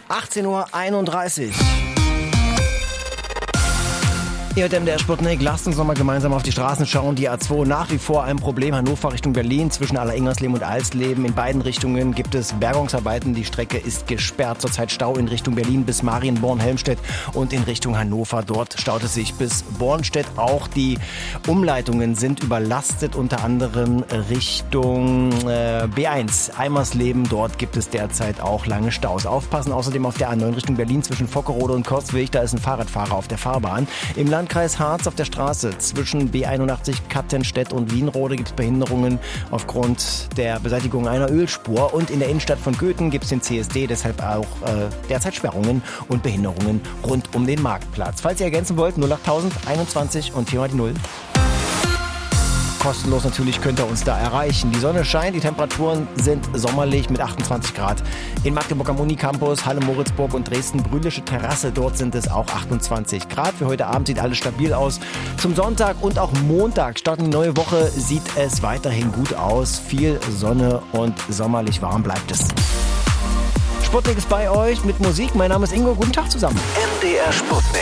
18:31 Uhr. Ihr hört MDR Sputnik, lasst uns nochmal gemeinsam auf die Straßen schauen. Die A2 nach wie vor ein Problem. Hannover Richtung Berlin zwischen Aller-Ingersleben und Alsleben. In beiden Richtungen gibt es Bergungsarbeiten. Die Strecke ist gesperrt. Zurzeit Stau in Richtung Berlin bis Marienborn-Helmstedt und in Richtung Hannover. Dort staut es sich bis Bornstedt. Auch die Umleitungen sind überlastet, unter anderem Richtung B1 Eimersleben. Dort gibt es derzeit auch lange Staus. Aufpassen außerdem auf der A9 Richtung Berlin zwischen Vockerode und Korsweg. Da ist ein Fahrradfahrer auf der Fahrbahn. Im Landkreis Harz auf der Straße zwischen B81 Kattenstedt und Wienrode gibt es Behinderungen aufgrund der Beseitigung einer Ölspur. Und in der Innenstadt von Göten gibt es den CSD, deshalb auch derzeit Sperrungen und Behinderungen rund um den Marktplatz. Falls ihr ergänzen wollt, 08000 21 und 4x0. Kostenlos natürlich könnt ihr uns da erreichen. Die Sonne scheint, die Temperaturen sind sommerlich mit 28 Grad. In Magdeburg am Unicampus, Halle Moritzburg und Dresden Brühlische Terrasse, dort sind es auch 28 Grad. Für heute Abend sieht alles stabil aus. Zum Sonntag und auch Montag starten die neue Woche, sieht es weiterhin gut aus. Viel Sonne und sommerlich warm bleibt es. Sputnik ist bei euch mit Musik. Mein Name ist Ingo. Guten Tag zusammen. MDR Sputnik.